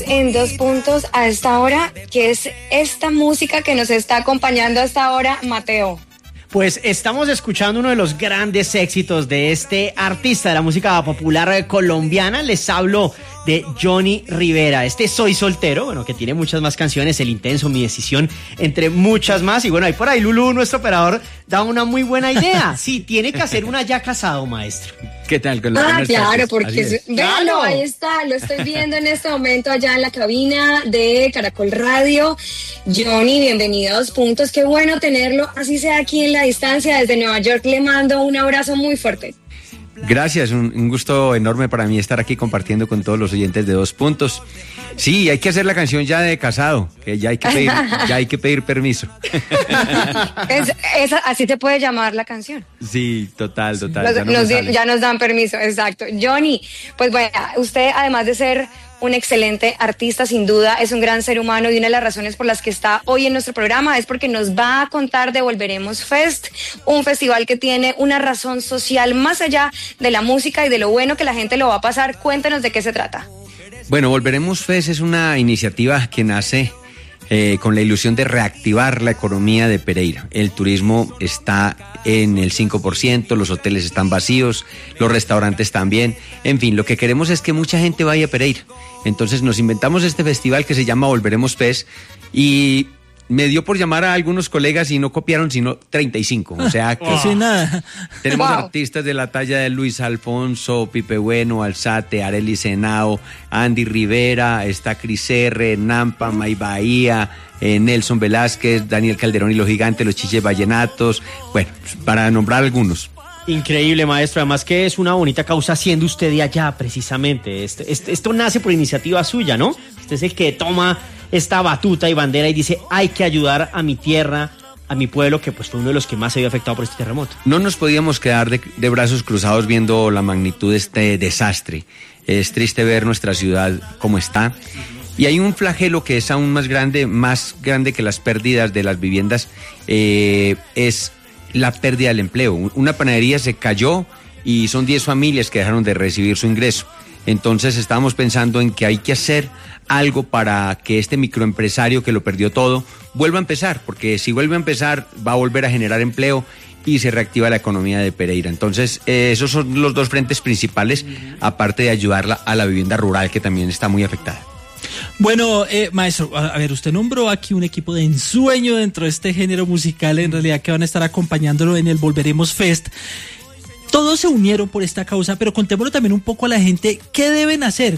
en Dos Puntos a esta hora, que es esta música que nos está acompañando hasta ahora, Mateo? Pues estamos escuchando uno de los grandes éxitos de este artista de la música popular colombiana. Les hablo de Johnny Rivera. Soy Soltero, bueno, que tiene muchas más canciones, El Intenso, Mi Decisión, entre muchas más. Y bueno, ahí por ahí Lulú, nuestro operador, da una muy buena idea. Sí, tiene que hacer una ya casado, maestro. ¿Qué tal? Claro, porque véalo, ahí está, lo estoy viendo en este momento allá en la cabina de Caracol Radio. Johnny, bienvenido a Dos Puntos, qué bueno tenerlo, así sea aquí en la distancia, desde Nueva York, le mando un abrazo muy fuerte. Gracias, un gusto enorme para mí estar aquí compartiendo con todos los oyentes de Dos Puntos. Sí, hay que hacer la canción ya de casado, que ya hay que pedir permiso. Así te puede llamar la canción. Sí, total. Ya nos dan permiso, exacto. Johnny, pues bueno, usted además de ser un excelente artista, sin duda, es un gran ser humano y una de las razones por las que está hoy en nuestro programa es porque nos va a contar de Volveremos Fest, un festival que tiene una razón social más allá de la música y de lo bueno que la gente lo va a pasar. Cuéntenos de qué se trata. Bueno, Volveremos Fest es una iniciativa que nace con la ilusión de reactivar la economía de Pereira. El turismo está en el 5%, los hoteles están vacíos, los restaurantes también. En fin, lo que queremos es que mucha gente vaya a Pereira. Entonces nos inventamos este festival que se llama Volveremos Fest y me dio por llamar a algunos colegas y no copiaron sino 35. O sea que nada. Tenemos artistas de la talla de Luis Alfonso, Pipe Bueno, Alzate, Arely Senao, Andy Rivera, está Cris R, Nampa, May Bahía, Nelson Velázquez, Daniel Calderón y los Gigantes, los Chiches Vallenatos, bueno, para nombrar algunos. Increíble, maestro, además que es una bonita causa siendo usted de allá precisamente. Esto nace por iniciativa suya, ¿no? Usted es el que toma esta batuta y bandera y dice, hay que ayudar a mi tierra, a mi pueblo, que pues fue uno de los que más se vio afectado por este terremoto. No nos podíamos quedar de brazos cruzados viendo la magnitud de este desastre. Es triste ver nuestra ciudad como está. Y hay un flagelo que es aún más grande que las pérdidas de las viviendas, es la pérdida del empleo. Una panadería se cayó y son 10 familias que dejaron de recibir su ingreso. Entonces estábamos pensando en que hay que hacer algo para que este microempresario que lo perdió todo vuelva a empezar, porque si vuelve a empezar va a volver a generar empleo y se reactiva la economía de Pereira. Entonces esos son los dos frentes principales, aparte de ayudarla a la vivienda rural que también está muy afectada. Bueno, maestro, a ver, usted nombró aquí un equipo de ensueño dentro de este género musical, en realidad que van a estar acompañándolo en el Volveremos Fest. Todos se unieron por esta causa, pero contémoslo también un poco a la gente, ¿qué deben hacer?